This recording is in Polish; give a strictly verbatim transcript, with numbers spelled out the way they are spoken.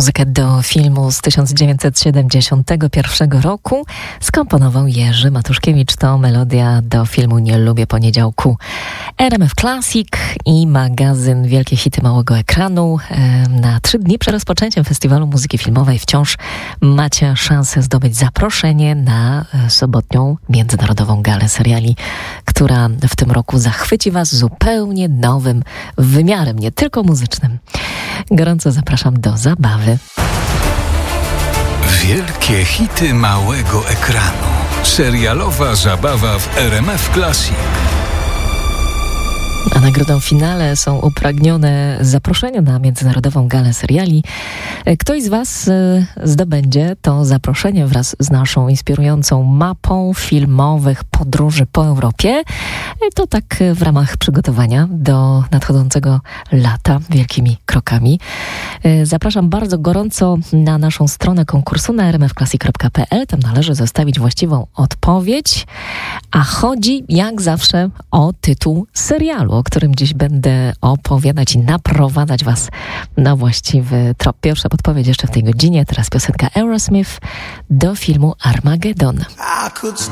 Muzykę do filmu z tysiąc dziewięćset siedemdziesiątego pierwszego roku skomponował Jerzy Matuszkiewicz. To melodia do filmu Nie lubię poniedziałku. R M F Classic i magazyn Wielkie Hity Małego Ekranu. Na trzy dni przed rozpoczęciem Festiwalu Muzyki Filmowej wciąż macie szansę zdobyć zaproszenie na sobotnią Międzynarodową Galę Seriali, która w tym roku zachwyci Was zupełnie nowym wymiarem, nie tylko muzycznym. Gorąco zapraszam do zabawy. Wielkie hity małego ekranu. Serialowa zabawa w R M F Classic. A nagrodą w finale są upragnione zaproszenia na Międzynarodową Galę Seriali. Ktoś z Was zdobędzie to zaproszenie wraz z naszą inspirującą mapą filmowych podróży po Europie. To tak w ramach przygotowania do nadchodzącego lata wielkimi krokami. Zapraszam bardzo gorąco na naszą stronę konkursu na r m f classic kropka p l. Tam należy zostawić właściwą odpowiedź. A chodzi jak zawsze o tytuł serialu, o którym dziś będę opowiadać i naprowadzać Was na właściwy trop. Pierwsza podpowiedź jeszcze w tej godzinie, teraz piosenka Aerosmith do filmu Armageddon.